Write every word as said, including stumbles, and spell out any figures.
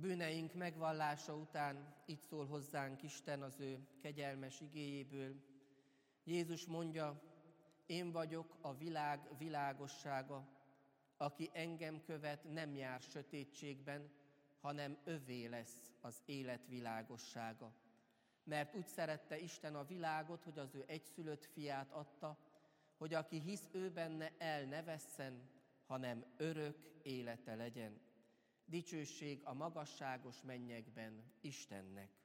Bűneink megvallása után így szól hozzánk Isten az ő kegyelmes igéjéből. Jézus mondja, én vagyok a világ világossága, aki engem követ, nem jár sötétségben, hanem övé lesz az élet világossága. Mert úgy szerette Isten a világot, hogy az ő egyszülött fiát adta, hogy aki hisz ő benne, el ne vesszen, hanem örök élete legyen. Dicsőség a magasságos mennyekben Istennek.